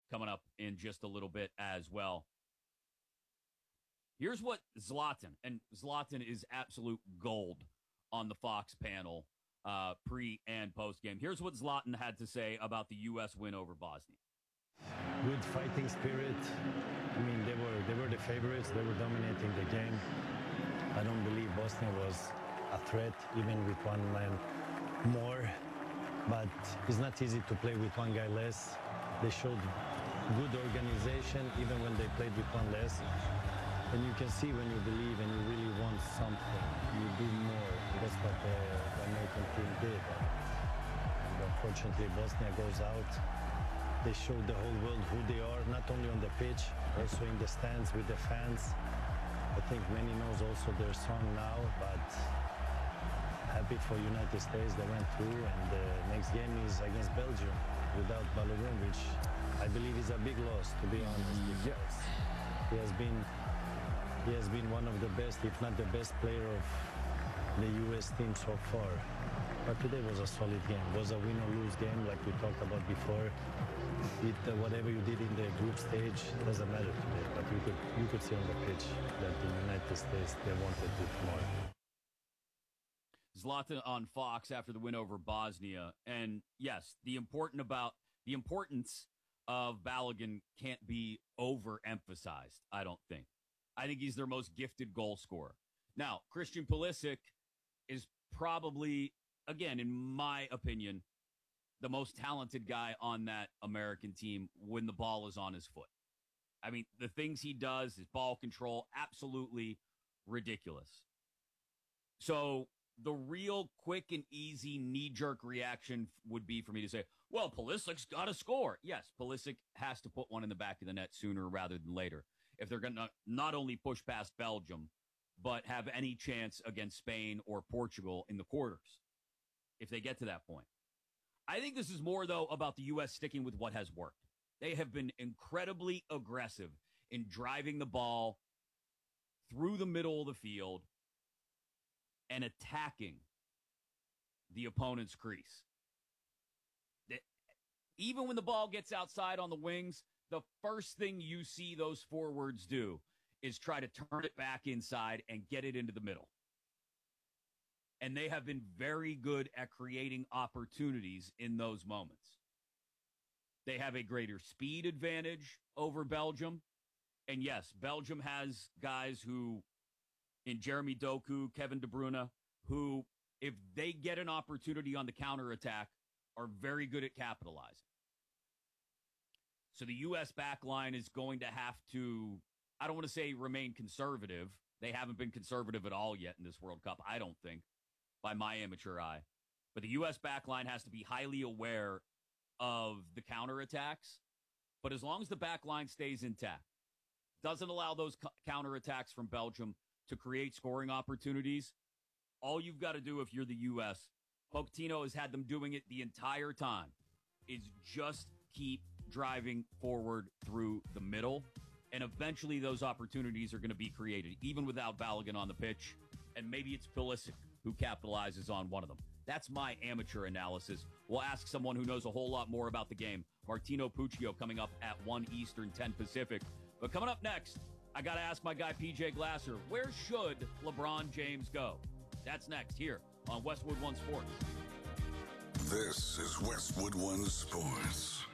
coming up in just a little bit as well. Here's what Zlatan, and Zlatan is absolute gold on the Fox panel pre and post game. Here's what Zlatan had to say about the U.S. win over Bosnia. Good fighting spirit. I mean, they were the favorites. They were dominating the game. I don't believe Bosnia was a threat, even with one man more. But it's not easy to play with one guy less. They showed good organization, even when they played with one less. And you can see when you believe and you really want something, you do more. That's what the American team did. And unfortunately, Bosnia goes out. They showed the whole world who they are, not only on the pitch, also in the stands with the fans. I think many knows also their song now, but happy for United States they went through, and the next game is against Belgium without Balogun, which I believe is a big loss, to be honest, because he has been one of the best, if not the best player of the U.S. team so far. But today was a solid game. It was a win or lose game, like we talked about before. Whatever you did in the group stage doesn't matter today, but you could see on the pitch that the United States, they wanted it more. Zlatan on Fox after the win over Bosnia. And yes, the importance of Balogun can't be overemphasized, I don't think. I think he's their most gifted goal scorer. Now, Christian Pulisic is probably, again, in my opinion, the most talented guy on that American team when the ball is on his foot. I mean, the things he does, his ball control, absolutely ridiculous. So the real quick and easy knee-jerk reaction would be for me to say, well, Pulisic's got to score. Yes, Pulisic has to put one in the back of the net sooner rather than later if they're going to not only push past Belgium, but have any chance against Spain or Portugal in the quarters, if they get to that point. I think this is more, though, about the U.S. sticking with what has worked. They have been incredibly aggressive in driving the ball through the middle of the field and attacking the opponent's crease. Even when the ball gets outside on the wings, the first thing you see those forwards do is try to turn it back inside and get it into the middle. And they have been very good at creating opportunities in those moments. They have a greater speed advantage over Belgium. And yes, Belgium has guys who, in Jeremy Doku, Kevin De Bruyne, who, if they get an opportunity on the counterattack, are very good at capitalizing. So the U.S. backline is going to have to, I don't want to say remain conservative. They haven't been conservative at all yet in this World Cup, I don't think, by my amateur eye. But the U.S. backline has to be highly aware of the counterattacks. But as long as the backline stays intact, doesn't allow those counterattacks from Belgium to create scoring opportunities, all you've got to do if you're the U.S., Pochettino has had them doing it the entire time, is just keep driving forward through the middle. And eventually those opportunities are going to be created, even without Balogun on the pitch. And maybe it's Pulisic who capitalizes on one of them. That's my amateur analysis. We'll ask someone who knows a whole lot more about the game. Martino Puccio coming up at 1 Eastern, 10 Pacific. But coming up next, I got to ask my guy PJ Glasser, where should LeBron James go? That's next here on Westwood One Sports. This is Westwood One Sports.